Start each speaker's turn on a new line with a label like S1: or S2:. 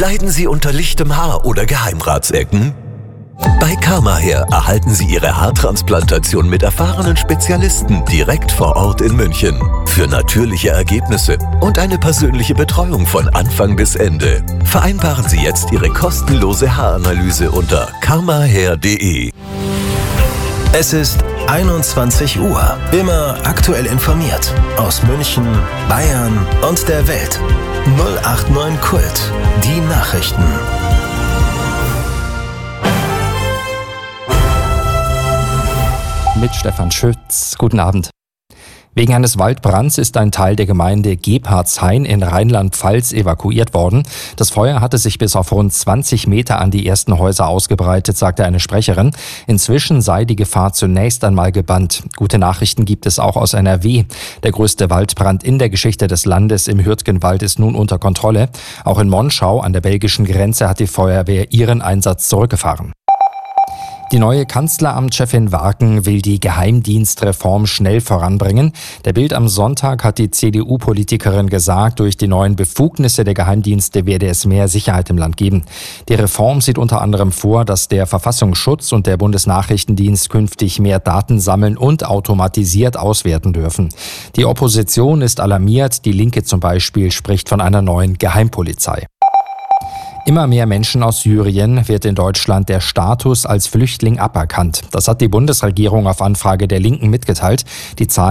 S1: Leiden Sie unter lichtem Haar oder Geheimratsecken? Bei Karmahair erhalten Sie Ihre Haartransplantation mit erfahrenen Spezialisten direkt vor Ort in München. Für natürliche Ergebnisse und eine persönliche Betreuung von Anfang bis Ende. Vereinbaren Sie jetzt Ihre kostenlose Haaranalyse unter karmahair.de.
S2: Es ist 21 Uhr. Immer aktuell informiert. Aus München, Bayern und der Welt. 089 Kult. Die Nachrichten.
S3: Mit Stefan Schütz. Guten Abend. Wegen eines Waldbrands ist ein Teil der Gemeinde Gebhardshain in Rheinland-Pfalz evakuiert worden. Das Feuer hatte sich bis auf rund 20 Meter an die ersten Häuser ausgebreitet, sagte eine Sprecherin. Inzwischen sei die Gefahr zunächst einmal gebannt. Gute Nachrichten gibt es auch aus NRW. Der größte Waldbrand in der Geschichte des Landes im Hürtgenwald ist nun unter Kontrolle. Auch in Monschau an der belgischen Grenze hat die Feuerwehr ihren Einsatz zurückgefahren. Die neue Kanzleramtschefin Warken will die Geheimdienstreform schnell voranbringen. Der Bild am Sonntag hat die CDU-Politikerin gesagt, durch die neuen Befugnisse der Geheimdienste werde es mehr Sicherheit im Land geben. Die Reform sieht unter anderem vor, dass der Verfassungsschutz und der Bundesnachrichtendienst künftig mehr Daten sammeln und automatisiert auswerten dürfen. Die Opposition ist alarmiert. Die Linke zum Beispiel spricht von einer neuen Geheimpolizei. Immer mehr Menschen aus Syrien wird in Deutschland der Status als Flüchtling aberkannt. Das hat die Bundesregierung auf Anfrage der Linken mitgeteilt. Die Zahl